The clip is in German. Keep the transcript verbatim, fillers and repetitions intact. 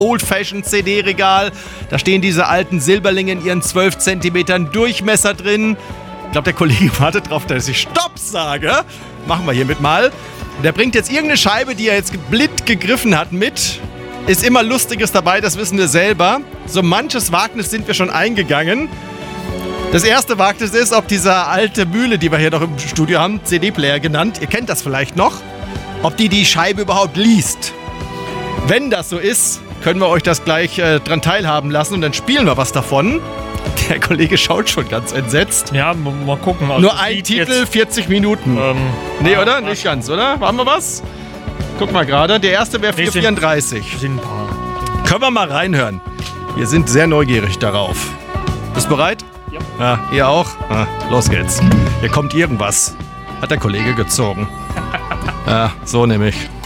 Old-Fashioned-C D-Regal. Da stehen diese alten Silberlinge in ihren zwölf Zentimetern Durchmesser drin. Ich glaube, der Kollege wartet drauf, dass ich Stopp sage. Machen wir hiermit mal. Der bringt jetzt irgendeine Scheibe, die er jetzt blind gegriffen hat, mit. Ist immer Lustiges dabei, das wissen wir selber. So manches Wagnis sind wir schon eingegangen. Das erste Wagnis ist, ob diese alte Mühle, die wir hier noch im Studio haben, C D-Player genannt, ihr kennt das vielleicht noch, ob die die Scheibe überhaupt liest. Wenn das so ist, können wir euch das gleich äh, dran teilhaben lassen und dann spielen wir was davon. Der Kollege schaut schon ganz entsetzt. Ja, mal gucken. Also Nur ein Titel, jetzt, vierzig Minuten. Ähm, nee, oder? Was? Nicht ganz, oder? Haben wir was? Guck mal gerade. Der erste wäre vier vierunddreißig. Sind ein paar. Okay. Können wir mal reinhören. Wir sind sehr neugierig darauf. Bist du bereit? Ja. Ja, ihr auch? Ah, los geht's. Hier kommt irgendwas. Hat der Kollege gezogen. Ja, so nämlich.